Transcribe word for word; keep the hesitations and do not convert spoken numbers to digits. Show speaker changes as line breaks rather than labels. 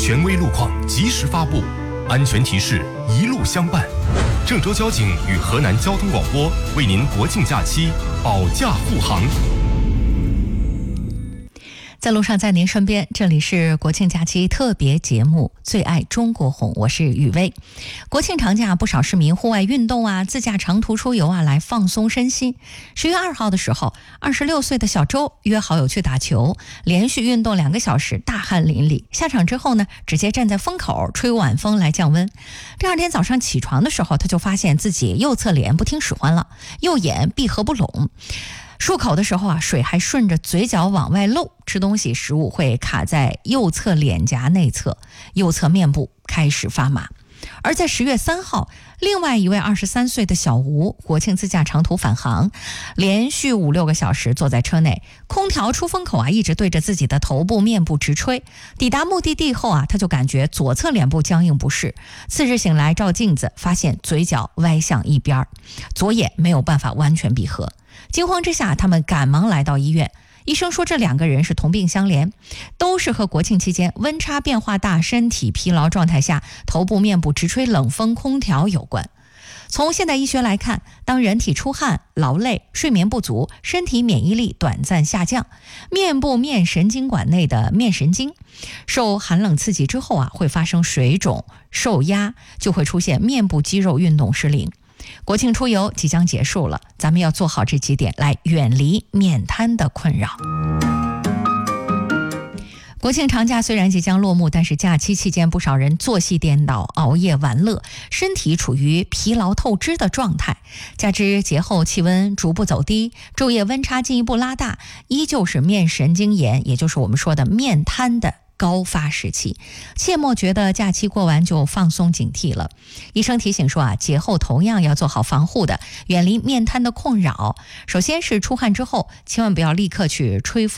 权威路况及时发布，安全提示一路相伴。郑州交警与河南交通广播为您国庆假期保驾护航。
在路上，在您身边，这里是国庆假期特别节目《最爱中国红》，我是雨薇。国庆长假，不少市民户外运动啊，自驾长途出游啊，来放松身心。十月二号的时候，二十六岁的小周约好友去打球，连续运动两个小时，大汗淋漓。下场之后呢，直接站在风口吹晚风来降温。第二天早上起床的时候，他就发现自己右侧脸不听使唤了，右眼闭合不拢。漱口的时候啊，水还顺着嘴角往外漏，吃东西食物会卡在右侧脸颊内侧，右侧面部开始发麻。而在十月三号，另外一位二十三岁的小吴国庆自驾长途返航，连续五六个小时坐在车内，空调出风口啊一直对着自己的头部面部直吹。抵达目的地后啊，他就感觉左侧脸部僵硬不适。次日醒来照镜子，发现嘴角歪向一边，左眼没有办法完全闭合。惊慌之下，他们赶忙来到医院。医生说这两个人是同病相怜，都是和国庆期间温差变化大、身体疲劳状态下头部面部直吹冷风空调有关。从现代医学来看，当人体出汗、劳累、睡眠不足，身体免疫力短暂下降，面部面神经管内的面神经受寒冷刺激之后啊，会发生水肿、受压，就会出现面部肌肉运动失灵。国庆出游即将结束了，咱们要做好这几点来远离面瘫的困扰。国庆长假虽然即将落幕，但是假期期间不少人作息颠倒，熬夜玩乐，身体处于疲劳透支的状态。加之节后气温逐步走低，昼夜温差进一步拉大，依旧是面神经炎，也就是我们说的面瘫的高发时期，切莫觉得假期过完就放松警惕了。医生提醒说啊，节后同样要做好防护的，远离面瘫的困扰。首先是出汗之后，千万不要立刻去吹风